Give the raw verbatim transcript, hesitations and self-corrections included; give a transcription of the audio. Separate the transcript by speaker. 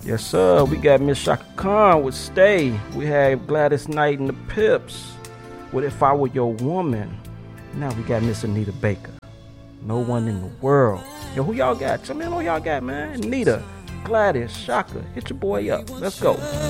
Speaker 1: Yes, sir. We got Miss Shaka Khan with Stay. We had Gladys Knight and the Pips with If I Were Your Woman. Now we got Miss Anita Baker. No One in the World. Yo, who y'all got? Tell me who y'all got, man. Anita, Gladys, Shaka. Hit your boy up. Let's go.